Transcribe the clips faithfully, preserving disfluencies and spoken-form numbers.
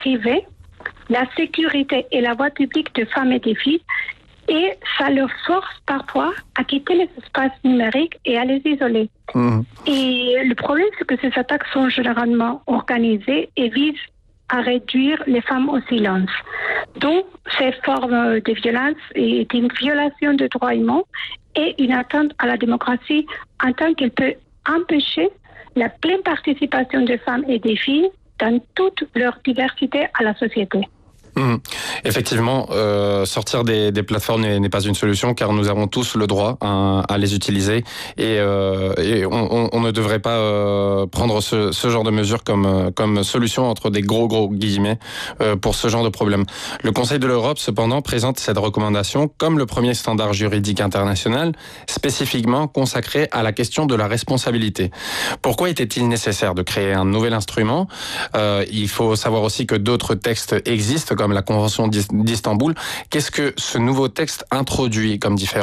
privée, la sécurité et la voie publique de femmes et de filles, et ça leur force parfois à quitter les espaces numériques et à les isoler. Mmh. Et le problème, c'est que ces attaques sont généralement organisées et visent à réduire les femmes au silence. Donc, ces formes de violence est une violation de droits humains et une atteinte à la démocratie en tant qu'elle peut empêcher la pleine participation des femmes et des filles dans toute leur diversité à la société. Mmh. Effectivement, euh, sortir des, des plateformes n'est, n'est pas une solution car nous avons tous le droit à, à les utiliser et, euh, et on, on, on ne devrait pas euh, prendre ce, ce genre de mesures comme, comme solution entre des gros gros guillemets euh, pour ce genre de problème. Le Conseil de l'Europe cependant présente cette recommandation comme le premier standard juridique international spécifiquement consacré à la question de la responsabilité. Pourquoi était-il nécessaire de créer un nouvel instrument ? euh, Il faut savoir aussi que d'autres textes existent comme la Convention d'Istanbul. Qu'est-ce que ce nouveau texte introduit comme différent ?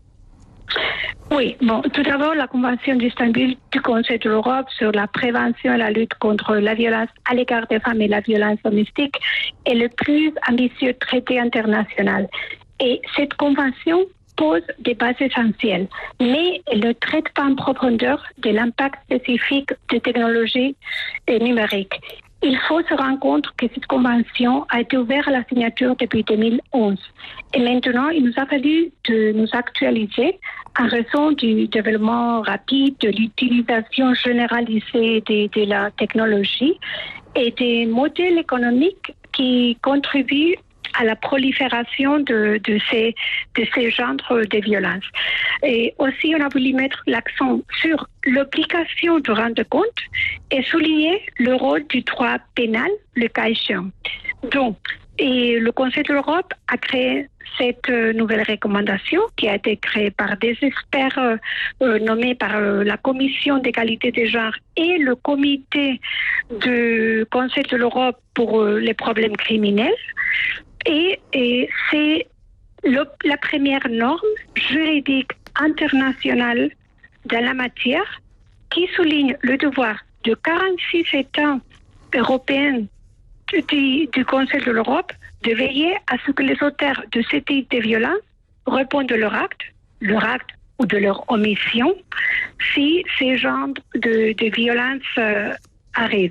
Oui, bon, tout d'abord, la Convention d'Istanbul du Conseil de l'Europe sur la prévention et la lutte contre la violence à l'égard des femmes et la violence domestique est le plus ambitieux traité international. Et cette convention pose des bases essentielles, mais elle ne traite pas en profondeur de l'impact spécifique des technologies numériques. Il faut se rendre compte que cette convention a été ouverte à la signature depuis deux mille onze. Et maintenant, il nous a fallu de nous actualiser en raison du développement rapide, de l'utilisation généralisée de, de la technologie et des modèles économiques qui contribuent à la prolifération de, de, ces, de ces genres de violences. Et aussi, on a voulu mettre l'accent sur l'obligation de rendre compte et souligner le rôle du droit pénal, le cas échéant. Donc, et le Conseil de l'Europe a créé cette nouvelle recommandation qui a été créée par des experts euh, nommés par euh, la Commission d'égalité des genres et le Comité du Conseil de l'Europe pour euh, les problèmes criminels. Et, et c'est le, la première norme juridique internationale dans la matière qui souligne le devoir de quarante-six États européens du, du Conseil de l'Europe de veiller à ce que les auteurs de ce type de violence répondent de leur acte, leur acte ou de leur omission si ces genres de, de violence euh, arrivent.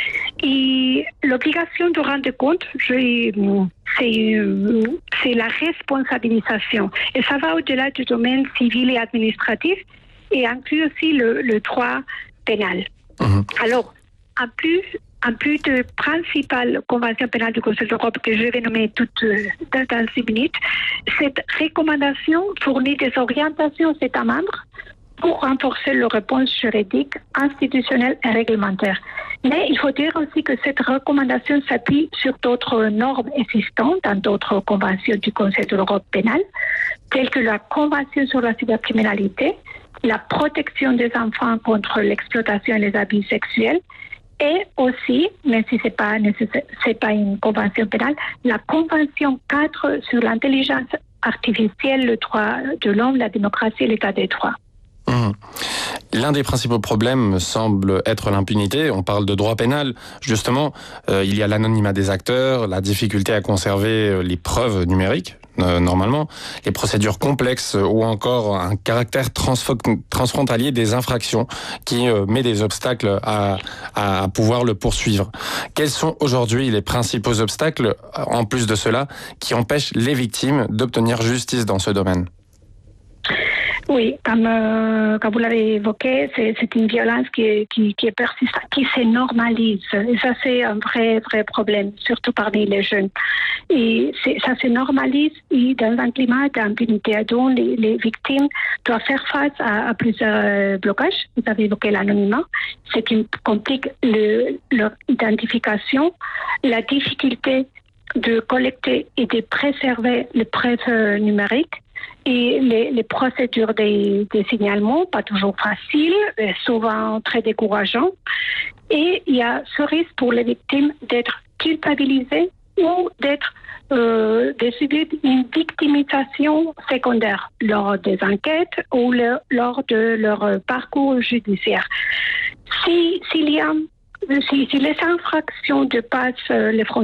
Et l'obligation de rendre compte, je, c'est, c'est la responsabilisation. Et ça va au-delà du domaine civil et administratif et inclut aussi le, le droit pénal. Mmh. Alors, en plus, en plus de principale convention pénale du Conseil de l'Europe que je vais nommer toute dans, dans six minutes, cette recommandation fournit des orientations aux États membres pour renforcer leur réponse juridique, institutionnelle et réglementaire. Mais il faut dire aussi que cette recommandation s'appuie sur d'autres normes existantes dans d'autres conventions du Conseil de l'Europe pénale, telles que la Convention sur la cybercriminalité, la protection des enfants contre l'exploitation et les abus sexuels, et aussi, même si ce n'est pas, c'est pas une convention pénale, la Convention cadre sur l'intelligence artificielle, le droit de l'homme, la démocratie et l'état des droits. Mmh. L'un des principaux problèmes semble être l'impunité. On parle de droit pénal. Justement, euh, il y a l'anonymat des acteurs, la difficulté à conserver les preuves numériques, euh, normalement, les procédures complexes ou encore un caractère transfo- transfrontalier des infractions qui euh, met des obstacles à, à, à pouvoir le poursuivre. Quels sont aujourd'hui les principaux obstacles, en plus de cela, qui empêchent les victimes d'obtenir justice dans ce domaine ? Oui, comme, euh, comme vous l'avez évoqué, c'est, c'est une violence qui est, qui, qui est persistante, qui se normalise. Et ça, c'est un vrai, vrai problème, surtout parmi les jeunes. Et c'est, ça se normalise et dans un climat d'impunité dont les, les victimes doivent faire face à, à plusieurs blocages. Vous avez évoqué l'anonymat, ce qui complique le, leur identification, la difficulté de collecter et de préserver les preuves numériques, et les, les procédures des, des signalements, pas toujours faciles, souvent très décourageants. Et il y a ce risque pour les victimes d'être culpabilisées ou d'être euh, de subir une victimisation secondaire lors des enquêtes ou le, lors de leur parcours judiciaire. Si, s'il y a Si, si les infractions dépassent les frontières